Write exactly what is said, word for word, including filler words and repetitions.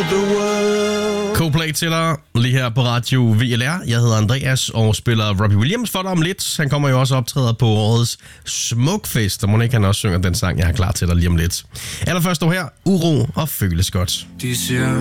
the world. Coldplay til dig lige her på Radio V L R. Jeg hedder Andreas og spiller Robbie Williams for dig om lidt. Han kommer jo også og optræder på årets Smukfest, og må ikke han også synger den sang, jeg har klar til dig lige om lidt. Allerførst står her Uro og Føles Godt. De siger